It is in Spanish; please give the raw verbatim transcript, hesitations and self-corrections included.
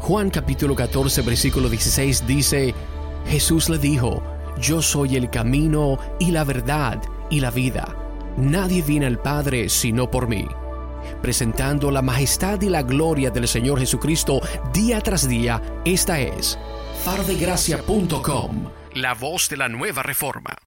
Juan capítulo catorce, versículo dieciséis dice: Jesús le dijo: Yo soy el camino y la verdad y la vida. Nadie viene al Padre sino por mí. Presentando la majestad y la gloria del Señor Jesucristo día tras día, esta es faro de gracia punto com, la voz de la nueva reforma.